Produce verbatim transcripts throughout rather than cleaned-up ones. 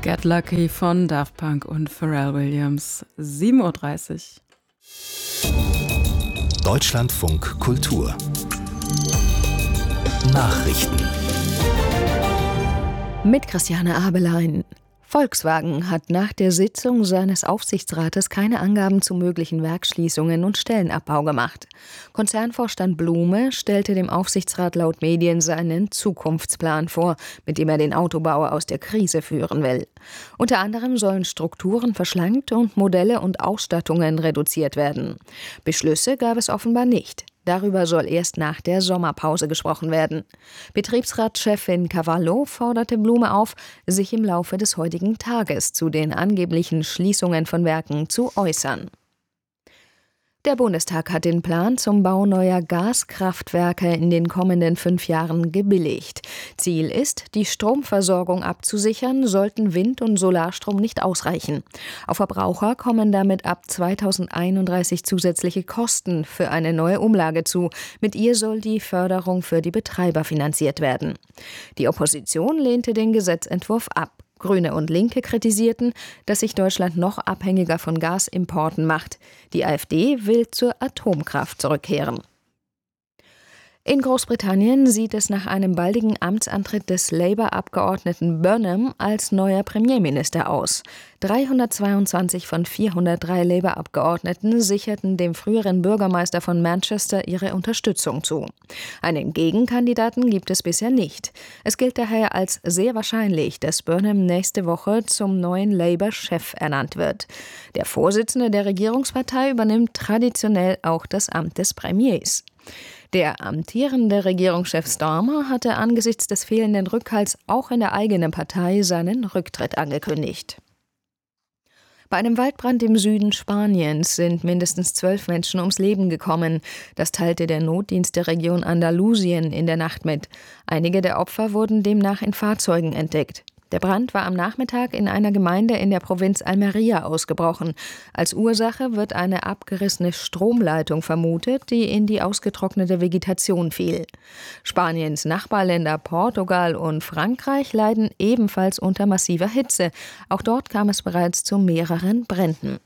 Get Lucky von Daft Punk und Pharrell Williams. sieben Uhr dreißig. Deutschlandfunk Kultur Nachrichten mit Christiane Abelein. Volkswagen hat nach der Sitzung seines Aufsichtsrates keine Angaben zu möglichen Werksschließungen und Stellenabbau gemacht. Konzernvorstand Blume stellte dem Aufsichtsrat laut Medien seinen Zukunftsplan vor, mit dem er den Autobauer aus der Krise führen will. Unter anderem sollen Strukturen verschlankt und Modelle und Ausstattungen reduziert werden. Beschlüsse gab es offenbar nicht. Darüber soll erst nach der Sommerpause gesprochen werden. Betriebsratschefin Cavallo forderte Blume auf, sich im Laufe des heutigen Tages zu den angeblichen Schließungen von Werken zu äußern. Der Bundestag hat den Plan zum Bau neuer Gaskraftwerke in den kommenden fünf Jahren gebilligt. Ziel ist, die Stromversorgung abzusichern, sollten Wind- und Solarstrom nicht ausreichen. Auf Verbraucher kommen damit ab zweitausendeinunddreißig zusätzliche Kosten für eine neue Umlage zu. Mit ihr soll die Förderung für die Betreiber finanziert werden. Die Opposition lehnte den Gesetzentwurf ab. Grüne und Linke kritisierten, dass sich Deutschland noch abhängiger von Gasimporten macht. Die AfD will zur Atomkraft zurückkehren. In Großbritannien sieht es nach einem baldigen Amtsantritt des Labour-Abgeordneten Burnham als neuer Premierminister aus. dreihundertzweiundzwanzig von vierhundertdrei Labour-Abgeordneten sicherten dem früheren Bürgermeister von Manchester ihre Unterstützung zu. Einen Gegenkandidaten gibt es bisher nicht. Es gilt daher als sehr wahrscheinlich, dass Burnham nächste Woche zum neuen Labour-Chef ernannt wird. Der Vorsitzende der Regierungspartei übernimmt traditionell auch das Amt des Premiers. Der amtierende Regierungschef Starmer hatte angesichts des fehlenden Rückhalts auch in der eigenen Partei seinen Rücktritt angekündigt. Bei einem Waldbrand im Süden Spaniens sind mindestens zwölf Menschen ums Leben gekommen. Das teilte der Notdienst der Region Andalusien in der Nacht mit. Einige der Opfer wurden demnach in Fahrzeugen entdeckt. Der Brand war am Nachmittag in einer Gemeinde in der Provinz Almería ausgebrochen. Als Ursache wird eine abgerissene Stromleitung vermutet, die in die ausgetrocknete Vegetation fiel. Spaniens Nachbarländer Portugal und Frankreich leiden ebenfalls unter massiver Hitze. Auch dort kam es bereits zu mehreren Bränden.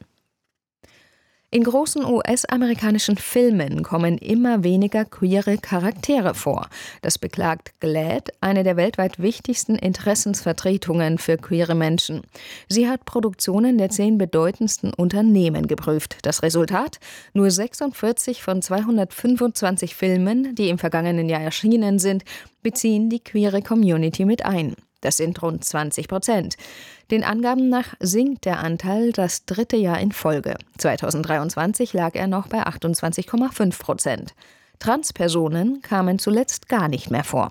In großen U S-amerikanischen Filmen kommen immer weniger queere Charaktere vor. Das beklagt GLAAD, eine der weltweit wichtigsten Interessensvertretungen für queere Menschen. Sie hat Produktionen der zehn bedeutendsten Unternehmen geprüft. Das Resultat? Nur sechsundvierzig von zweihundertfünfundzwanzig Filmen, die im vergangenen Jahr erschienen sind, beziehen die queere Community mit ein. Das sind rund zwanzig Prozent. Den Angaben nach sinkt der Anteil das dritte Jahr in Folge. zweitausenddreiundzwanzig lag er noch bei achtundzwanzig Komma fünf Prozent. Transpersonen kamen zuletzt gar nicht mehr vor.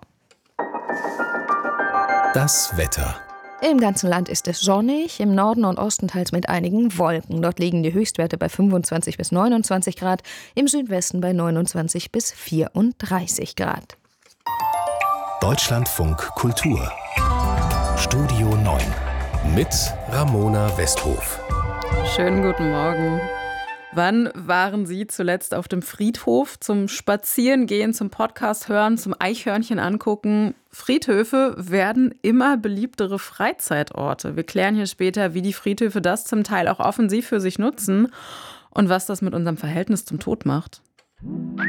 Das Wetter. Im ganzen Land ist es sonnig, im Norden und Osten teils mit einigen Wolken. Dort liegen die Höchstwerte bei fünfundzwanzig bis neunundzwanzig Grad, im Südwesten bei neunundzwanzig bis vierunddreißig Grad. Deutschlandfunk Kultur Studio neun mit Ramona Westhof. Schönen guten Morgen. Wann waren Sie zuletzt auf dem Friedhof zum Spazierengehen, zum Podcast hören, zum Eichhörnchen angucken? Friedhöfe werden immer beliebtere Freizeitorte. Wir klären hier später, wie die Friedhöfe das zum Teil auch offensiv für sich nutzen und was das mit unserem Verhältnis zum Tod macht.